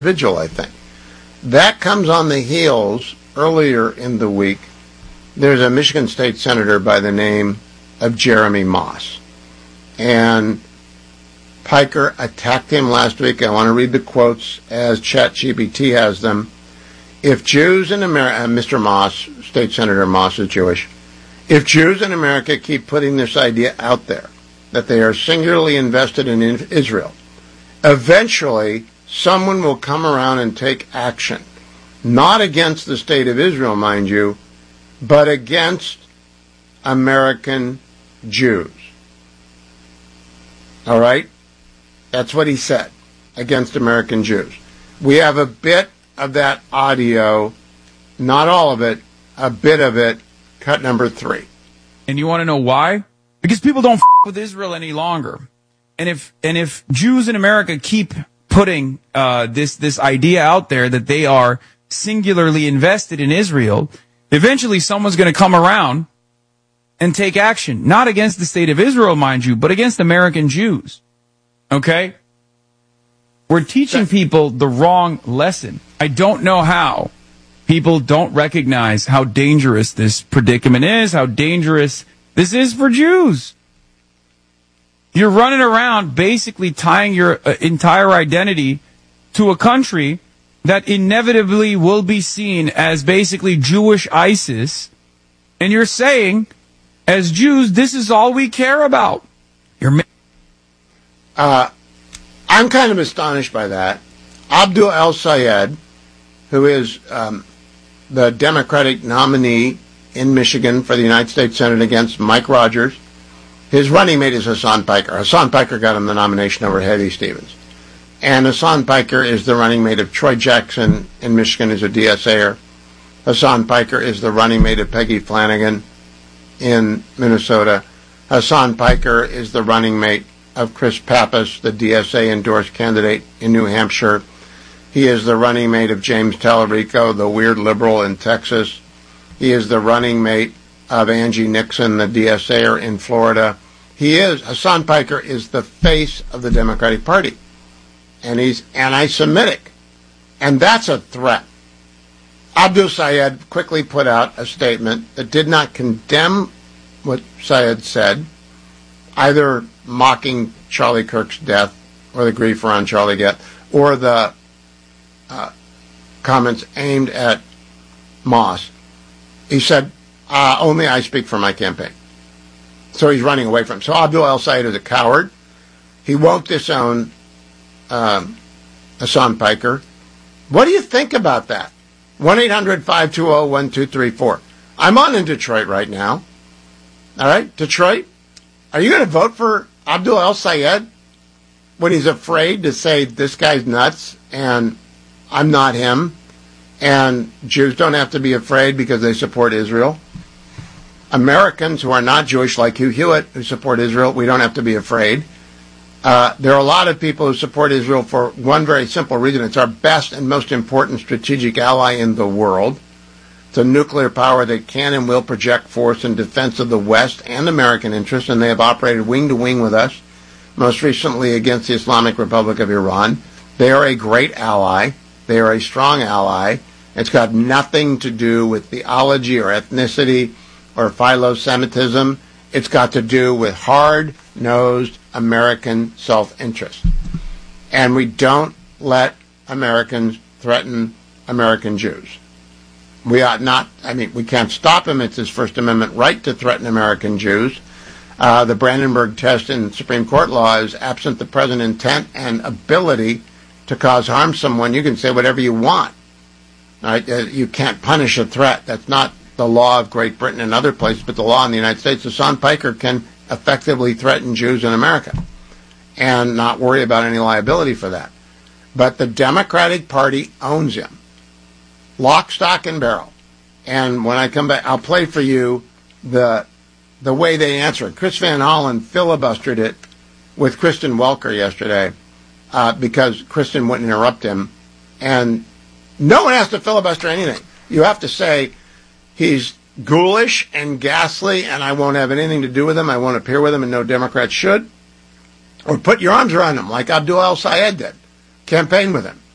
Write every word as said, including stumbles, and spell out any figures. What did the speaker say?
vigil, I think. That comes on the heels, earlier in the week, there's a Michigan State Senator by the name of Jeremy Moss. And Piker attacked him last week. I want to read the quotes as ChatGPT has them. If Jews in America, uh, Mister Moss, State Senator Moss is Jewish, if Jews in America keep putting this idea out there, that they are singularly invested in Israel, eventually someone will come around and take action. Not against the state of Israel, mind you, but against American Jews. All right? That's what he said, against American Jews. We have a bit of that audio, not all of it, a bit of it, cut number three. And you want to know why? Because people don't f*** with Israel any longer. And if and if Jews in America keep putting uh, this this idea out there that they are singularly invested in Israel, eventually someone's going to come around and take action. Not against the state of Israel, mind you, but against American Jews. Okay? We're teaching people the wrong lesson. I don't know how. People don't recognize how dangerous this predicament is, how dangerous this is for Jews. You're running around basically tying your uh, entire identity to a country that inevitably will be seen as basically Jewish ISIS, and you're saying, as Jews, this is all we care about. You're ma- uh, I'm kind of astonished by that. Abdul El-Sayed, who is um, the Democratic nominee in Michigan for the United States Senate against Mike Rogers, his running mate is Hassan Piker. Hassan Piker got him the nomination over Hetty Stevens. And Hassan Piker is the running mate of Troy Jackson in Michigan, who's a D S A-er. Hassan Piker is the running mate of Peggy Flanagan in Minnesota. Hassan Piker is the running mate of Chris Pappas, the D S A-endorsed candidate in New Hampshire. He is the running mate of James Tallarico, the weird liberal in Texas. He is the running mate of Angie Nixon, the D S A-er in Florida. He is, Hassan Piker is the face of the Democratic Party. And he's anti-Semitic. And that's a threat. Abdul Sayed quickly put out a statement that did not condemn what Sayed said, either mocking Charlie Kirk's death or the grief around Charlie death, or the uh, comments aimed at Moss. He said, uh, only I speak for my campaign. So he's running away from him. So Abdul El-Sayed is a coward. He won't disown um, Hassan Piker. What do you think about that? one eight hundred five two zero one two three four. I'm on in Detroit right now. All right, Detroit, are you going to vote for Abdul El-Sayed when he's afraid to say this guy's nuts and I'm not him, and Jews don't have to be afraid because they support Israel? Americans who are not Jewish, like Hugh Hewitt, who support Israel, we don't have to be afraid. Uh, there are a lot of people who support Israel for one very simple reason. It's our best and most important strategic ally in the world. It's a nuclear power that can and will project force in defense of the West and American interests, and they have operated wing to wing with us, most recently against the Islamic Republic of Iran. They are a great ally. They are a strong ally. It's got nothing to do with theology or ethnicity or philo-Semitism. It's got to do with hard-nosed American self-interest. And we don't let Americans threaten American Jews. We ought not, I mean, we can't stop him. It's his First Amendment right to threaten American Jews. Uh, the Brandenburg test in Supreme Court law is absent the present intent and ability to cause harm to someone. You can say whatever you want. Right? Uh, you can't punish a threat. That's not the law of Great Britain and other places, but the law in the United States. Hassan Piker can effectively threaten Jews in America and not worry about any liability for that. But the Democratic Party owns him, lock, stock, and barrel. And when I come back, I'll play for you the the way they answer it. Chris Van Hollen filibustered it with Kristen Welker yesterday uh, because Kristen wouldn't interrupt him. And no one has to filibuster anything. You have to say, he's ghoulish and ghastly, and I won't have anything to do with him. I won't appear with him, and no Democrat should. Or put your arms around him, like Abdul El-Sayed did. Campaign with him.